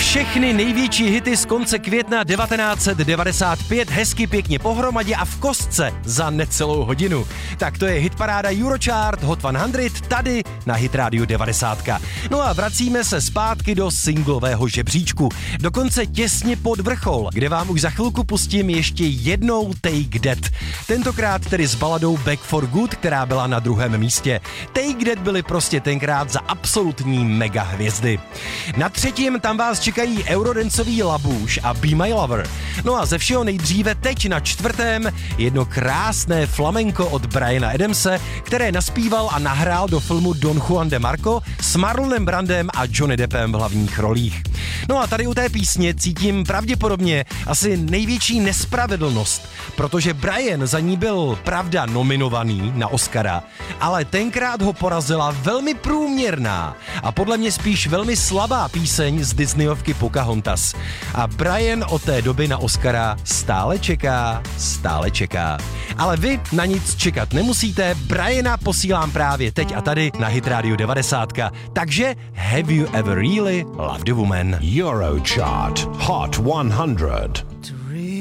Všechny největší hity z konce května 1995 hezky pěkně pohromadě a v kostce za necelou hodinu. Tak to je hitparáda Eurochart Hot 100 tady na Hit Radio 90. No a vracíme se zpátky do singlového žebříčku. Dokonce těsně pod vrchol, kde vám už za chvilku pustím ještě jednou Take That. Tentokrát tedy s baladou Back for Good, která byla na druhém místě. Take That byly prostě tenkrát za absolutní mega hvězdy. Na třetím tam vás čekají eurodancový Labouche a Be My Lover. No a ze všeho nejdříve teď na čtvrtém jedno krásné flamenko od Briana Adamse, které naspíval a nahrál do filmu Don Juan de Marco s Marlonem Brandem a Johnny Deppem v hlavních rolích. No a tady u té písně cítím pravděpodobně asi největší nespravedlnost, protože Brian za ní byl pravda nominovaný na Oscara, ale tenkrát ho porazila velmi průměrná a podle mě spíš velmi slabá píseň z Disneyovky Pocahontas. A Brian od té doby na Oscara stále čeká. Ale vy na nic čekat nemusíte, Briana posílám právě teď a tady na Hit Radio 90. Takže Have You Ever Really Loved a Woman? Eurochart Hot 100.